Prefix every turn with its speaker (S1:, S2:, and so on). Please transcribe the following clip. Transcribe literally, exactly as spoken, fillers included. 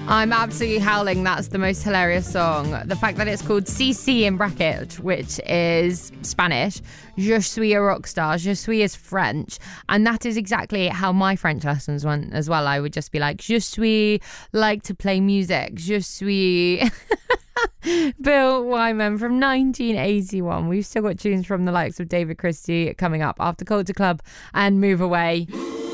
S1: I'm absolutely howling. That's the most hilarious song. The fact that it's called C C in bracket, which is Spanish. Je suis a rock star. Je suis is French. And that is exactly how my French lessons went as well. I would just be like, je suis like to play music. Je suis... Bill Wyman from nineteen eighty-one. We've still got tunes from the likes of David Christie coming up after Culture Club and Move Away.